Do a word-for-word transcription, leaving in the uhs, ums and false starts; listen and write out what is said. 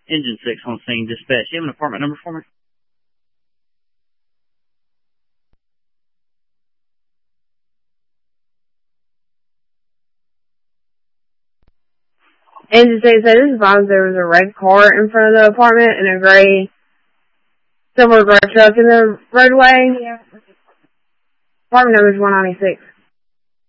Engine six on scene, dispatch. You have an apartment number for me? Engine six said this advised there was a red car in front of the apartment and a gray, silver gray truck in the roadway. Yeah. Apartment number is one ninety-six.